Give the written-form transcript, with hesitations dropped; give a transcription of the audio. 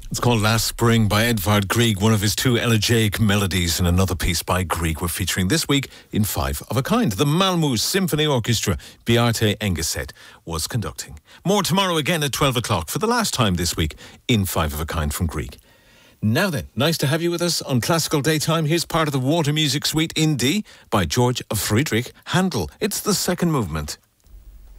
It's called Last Spring by Edvard Grieg, one of his two elegiac melodies, and another piece by Grieg we're featuring this week in Five of a Kind. The Malmö Symphony Orchestra, Beate Engeset, was conducting. More tomorrow again at 12 o'clock for the last time this week in Five of a Kind from Grieg. Now then, nice to have you with us on Classical Daytime. Here's part of the Water Music Suite in D by George Friedrich Handel. It's the second movement.